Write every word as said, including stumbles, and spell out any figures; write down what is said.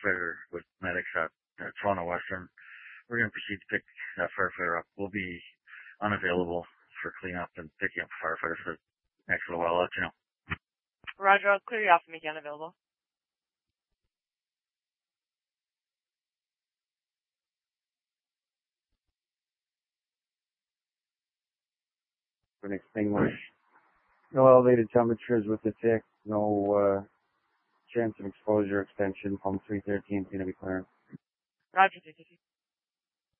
firefighter with medics at, at Toronto Western. We're going to proceed to pick that firefighter up. We'll be unavailable for cleanup and picking up firefighters for the next little while. I'll let you know. Roger, I'll clear you off and make you unavailable. For an extinguish. No elevated temperatures with the tick. No uh, chance of exposure extension. Pump three thirteen is going to be clear. Roger, three thirteen.